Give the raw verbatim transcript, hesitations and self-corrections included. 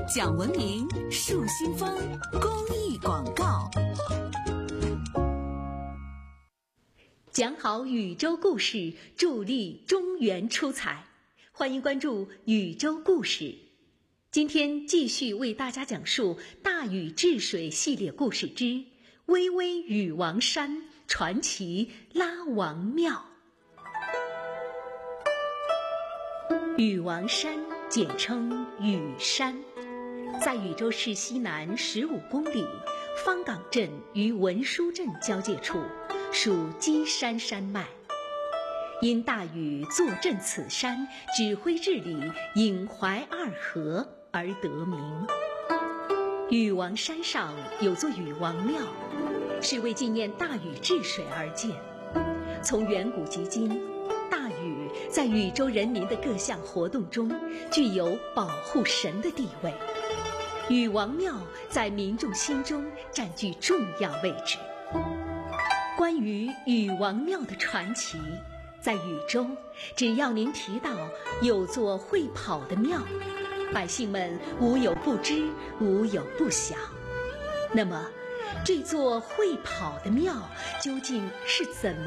讲文明树新风公益广告。 讲好宇宙故事，助力中原出彩。欢迎关注宇宙故事。今天继续为大家讲述大禹治水系列故事之巍巍禹王山传奇拉王庙。禹王山简称禹山，在禹州市西南十五公里，方岗镇与文殊镇交界处，属基山山脉。因大禹坐镇此山，指挥治理引淮二河而得名。禹王山上有座禹王庙，是为纪念大禹治水而建。从远古及今，大禹在禹州人民的各项活动中具有保护神的地位，禹王庙在民众心中占据重要位置。关于禹王庙的传奇，在禹州，只要您提到有座会跑的庙，百姓们无有不知，无有不晓。那么，这座会跑的庙究竟是怎么